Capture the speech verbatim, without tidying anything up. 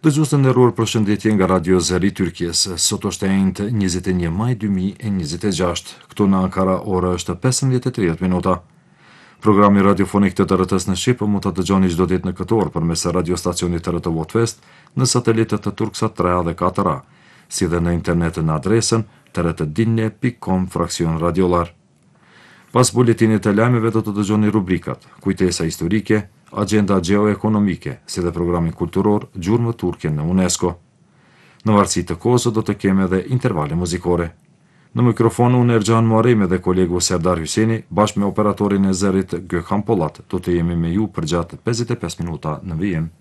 Dëgjues të nderuar, përshëndetje nga Radio Zëri Tyrkjes. Sot është e njëjtë njëzet e një maj dy mijë e njëzet e gjashtë. Këtu në Ankara ora është pesëmbëdhjetë e tridhjetë minuta. Programi radiofonik të T R T-s në Shqip mund ta dëgjoni çdo ditë në këtë orë përmes radiostacionit T R T Votfest në satelitet të Turksat tre A dhe katër A, si dhe në internet në adresën t r t dinle pikë com fraksion radiolar. Pas buletinit të lajmeve do të dëgjoni rubrikat: Kujtesa historike, agenda gjeoekonomike, si dhe programin kulturor Gjurmë turke në UNESCO. Në varësi të kohës do të kemi edhe intervale muzikore. Në mikrofon unë Erxhan Muharremi dhe kolegu Serdar Hyseni, bashkë me operatorin e zërit Gökhan Pollat, do të jemi me ju për gjatë pesëdhjetë e pesë minuta në vijim.